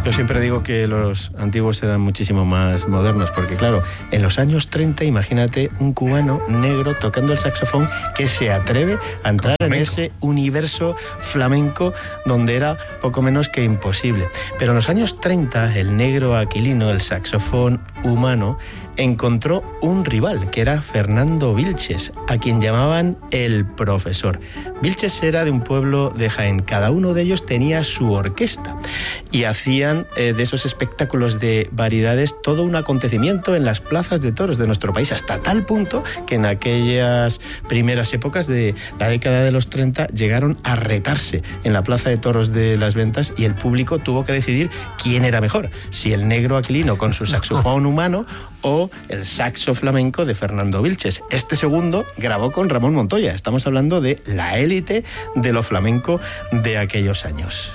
Yo siempre digo que los antiguos eran muchísimo más modernos, porque claro, en los años 30, imagínate un cubano negro tocando el saxofón que se atreve a entrar en ese universo flamenco donde era poco menos que imposible. Pero en los años 30, el negro Aquilino, el saxofón humano, encontró un rival, que era Fernando Vilches, a quien llamaban el profesor. Vilches era de un pueblo de Jaén. Cada uno de ellos tenía su orquesta y hacían de esos espectáculos de variedades todo un acontecimiento en las plazas de toros de nuestro país, hasta tal punto que en aquellas primeras épocas de la década de los 30 llegaron a retarse en la plaza de toros de Las Ventas y el público tuvo que decidir quién era mejor, si el negro Aquilino con su saxofón humano o el saxo flamenco de Fernando Vilches. Este segundo grabó con Ramón Montoya. Estamos hablando de la élite de lo flamenco de aquellos años.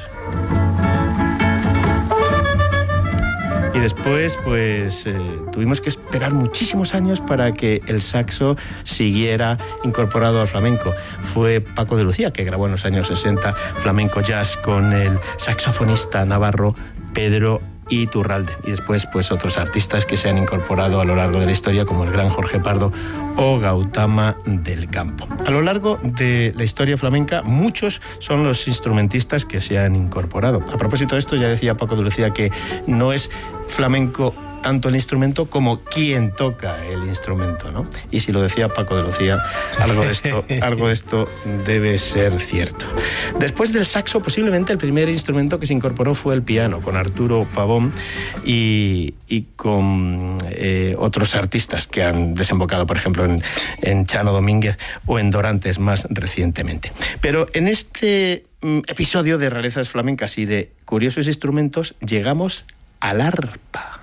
Y después, tuvimos que esperar muchísimos años para que el saxo siguiera incorporado al flamenco. Fue Paco de Lucía, que grabó en los años 60 flamenco jazz con el saxofonista navarro Pedro Iturralde. Y después, otros artistas que se han incorporado a lo largo de la historia, como el gran Jorge Pardo o Gautama del Campo. A lo largo de la historia flamenca, muchos son los instrumentistas que se han incorporado. A propósito de esto, ya decía Paco de Lucía que no es flamenco tanto el instrumento como quien toca el instrumento, ¿no? Y si lo decía Paco de Lucía, algo de esto debe ser cierto. Después del saxo, posiblemente el primer instrumento que se incorporó fue el piano, con Arturo Pavón y con otros artistas que han desembocado, por ejemplo, en Chano Domínguez o en Dorantes más recientemente. Pero en este episodio de rarezas flamencas y de curiosos instrumentos, llegamos al arpa.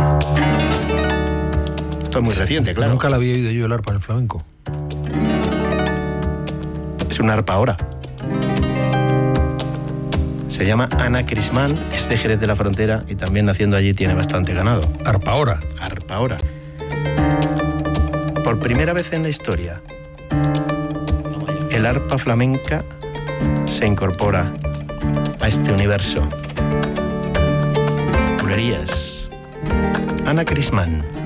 Esto es muy reciente, claro. Nunca la había oído yo el arpa en el flamenco. Es una arpa ahora. Se llama Ana Crismán, es de Jerez de la Frontera y también naciendo allí tiene bastante ganado. Arpa ahora. Arpa ahora. Por primera vez en la historia, el arpa flamenca se incorpora a este universo. Bulerías. Ana Crismán.